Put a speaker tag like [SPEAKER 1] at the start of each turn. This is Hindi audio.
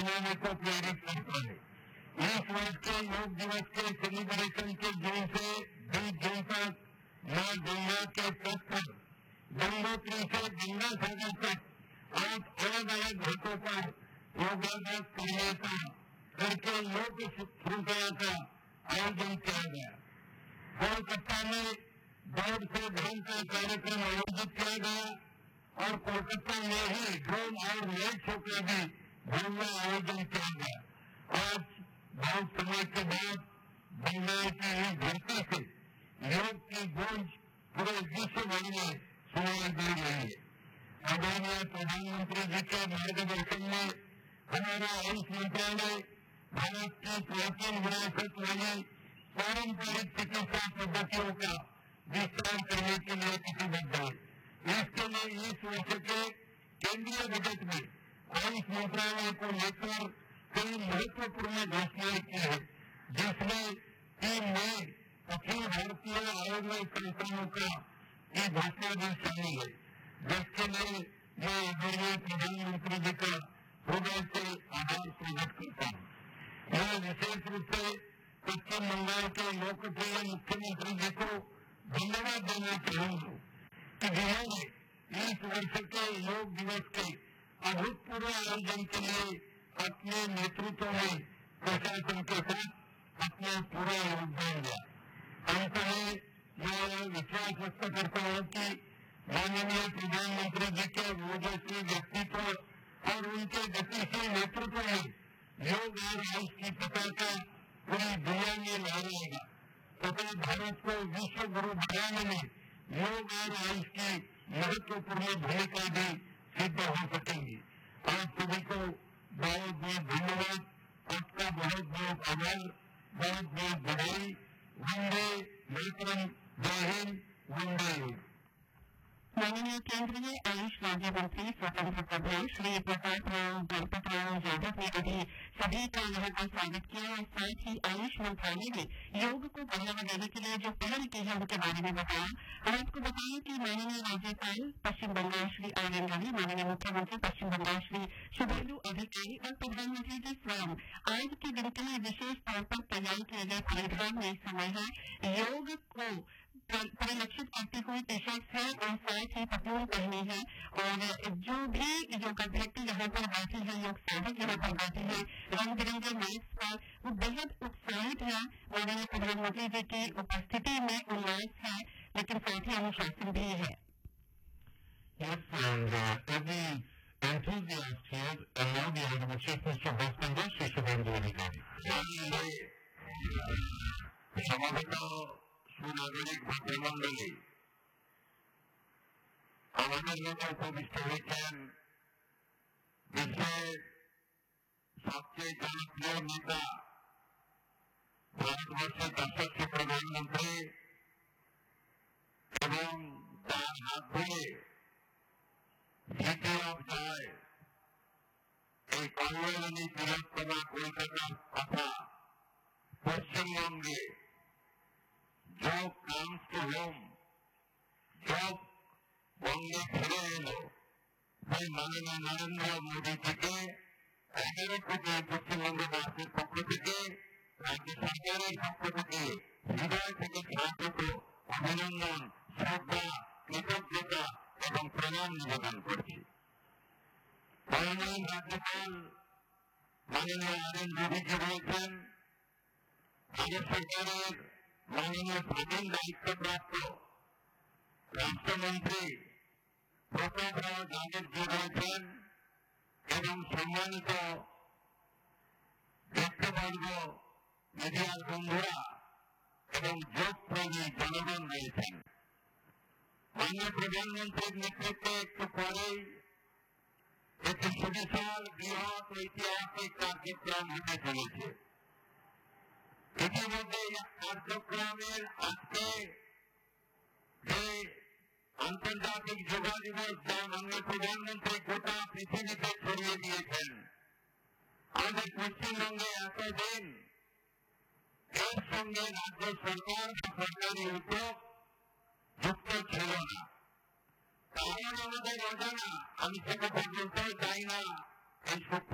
[SPEAKER 1] बनाने को प्रेरित करता है। इस वर्ष के योग दिवस के सेलिब्रेशन के जून से 20 जून तक माँ गंगा के तट पर गंगोत्री से गंगा सागर तक आज अलग अलग घाटों पर योगाभ्यास करने का करके योग श्रृंखला का आयोजन किया गया। कोलकाता में दौड़ से ध्यान का कार्यक्रम आयोजित किया गया और कोलकाता में ही ड्रोन और लाइट शो का भी भव्य आयोजन किया गया। आज बहुत समय के बाद बंगाल की इस धरती से योग की गूंज पूरे विश्व भर में सुनाई दे रही है। आदरणीय प्रधानमंत्री जी के मार्गदर्शन में हमारा आयुष मंत्रालय भारत की प्राचीन विरासत वाली पारंपरिक चिकित्सा पद्धतियों का विस्तार करने के लिए प्रतिबद्ध है। इसके लिए इस वर्ष के केंद्रीय बजट में आयुष मंत्रालय को लेकर कई महत्वपूर्ण घोषणाएं की है, जिसमें 3 मई अखिल भारतीय आयुर्वेद संस्थानों की घोषणा भी शामिल है, जिसके लिए मैं आदरणीय प्रधानमंत्री जी का हृदय से आभार प्रकट करता हूँ। मैं विशेष रूप से पश्चिम बंगाल के लोकप्रिय मुख्यमंत्री जी को धन्यवाद देना चाहूंगा कि जिन्होंने इस वर्ष के योग दिवस के अभूतपूर्व आयोजन के लिए अपने नेतृत्व में प्रशासन के साथ अपना पूरा योगदान दिया। अंत में मैं विश्वास व्यक्त करता हूँ कि माननीय प्रधानमंत्री जी के ओजस्वी व्यक्तित्व और उनके गतिशील नेतृत्व में योग और आयुष की पताका पूरी दुनिया में लहराएगा तथा भारत को विश्व गुरु बनाने में योग और आयुष की महत्वपूर्ण भूमिका भी सिद्ध हो सकेंगी। आप सभी को बहुत बहुत धन्यवाद, आपका बहुत बहुत आभार, बहुत बहुत बधाई। वंदे मातरम, जय हिंद, वंदे।
[SPEAKER 2] माननीय केंद्रीय आयुष राज्य मंत्री स्वतंत्र प्रभार श्री प्रताप राव गणपत राव यादव ने अभी सभी का यहाँ पर स्वागत किया और साथ ही आयुष मंत्रालय ने योग को बढ़ावा देने के लिए जो पहल की है उनके बारे में बताया। और आपको बताया कि माननीय राज्यपाल पश्चिम बंगाल श्री आर्यन रवि, माननीय मुख्यमंत्री पश्चिम बंगाल श्री शुभेंदु अधिकारी और प्रधानमंत्री जी स्वयं आज के दिन के लिए विशेष तौर पर तैयार किए गए परिधान में समय है योग को परिलक्षित करती हुई टी शर्ट है और साथ ही पतलून पहनी है। और जो भी योगाभ्यर्थी यहाँ पर बैठे हैं, योग साधक यहाँ पर बैठे हैं रंग बिरंगे मास्क पर, वो बेहद उत्साहित है। माननीय प्रधानमंत्री जी की उपस्थिति में उल्लास है, लेकिन साथ ही अनुशासन भी है।
[SPEAKER 1] Yes, and every enthusiast here, and now we have the Chief Minister of West Bengal, Shri Shubhendu Adhikari. समागत सुनागरिक भद्रमंडली আমাদের মধ্যে উপবিষ্ট হয়েছেন বিশ্বের সবচেয়ে জনপ্রিয় নেতা ভারতবর্ষের যশস্বী প্রধানমন্ত্রী এবং তার হাত ধরে সিটি অফ জয় এই কল্যাণী বৃহত্তমা কলকাতার কথা পশ্চিমবঙ্গে যোগ কামস টু হোম, যোগ বঙ্গে ফিরে এলো। তাই মাননীয় নরেন্দ্র মোদীজিকে 11 কোটি পশ্চিমবঙ্গবাসীর পক্ষ থেকে, রাজ্য সরকারের পক্ষ থেকে হৃদয় থেকে স্বাগত, অভিনন্দন, শ্রদ্ধা, কৃতজ্ঞতা এবং প্রণাম নিবেদন করছি। মাননীয় রাজ্যপাল মাননীয় আরএন রবিজি রয়েছেন, ভারত সরকারের মাননীয় প্রধান দায়িত্বপ্রাপ্ত রাষ্ট্রমন্ত্রী প্রতাপ রাও যাদবজি রয়েছেন এবং সম্মানিত ব্যক্তিবর্গ, মিডিয়ার বন্ধুরা এবং যোগপ্রেমী জনগণ রয়েছেন। মাননীয় প্রধানমন্ত্রীর নেতৃত্বে একটু পরেই একটি সুবিশাল বৃহৎ ঐতিহাসিক কার্যক্রম হতে চলেছে। ইতিমধ্যে কার্যক্রমের আজকে যে আন্তর্জাতিক যোগ দিবস যা মাননীয় প্রধানমন্ত্রী গোটা পৃথিবীতে ছড়িয়ে দিয়েছেন, আমাদের পশ্চিমবঙ্গে এতদিন এর সঙ্গে রাজ্য সরকার বা সরকারি উদ্যোগ যুক্ত ছিল না। কারণ আমাদের অজানা, আমি সে কথা বলতেও চাই না, এই সূক্ষ্ম